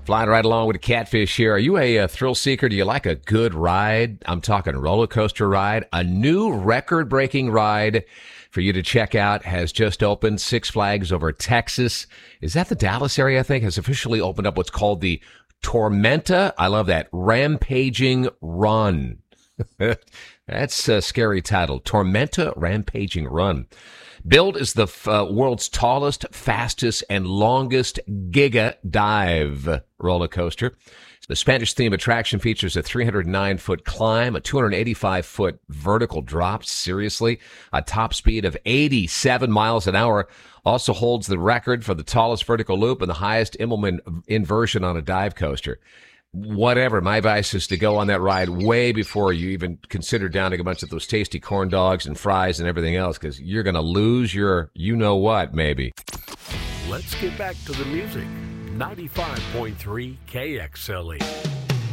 Flying right along with the Catfish here. Are you a thrill seeker? Do you like a good ride? I'm talking roller coaster ride. A new record-breaking ride for you to check out has just opened. Six Flags over Texas. Is that the Dallas area, I think? Has officially opened up what's called the Tormenta. I love that. Rampaging Run. That's a scary title. Tormenta Rampaging Run. Billed as the world's tallest, fastest, and longest Giga Dive roller coaster. The Spanish-themed attraction features a 309-foot climb, a 285-foot vertical drop, seriously, a top speed of 87 miles an hour. Also holds the record for the tallest vertical loop and the highest Immelman inversion on a dive coaster. Whatever, my advice is to go on that ride way before you even consider downing a bunch of those tasty corn dogs and fries and everything else, because you're going to lose your you-know-what, maybe. Let's get back to the music. 95.3 KXLE.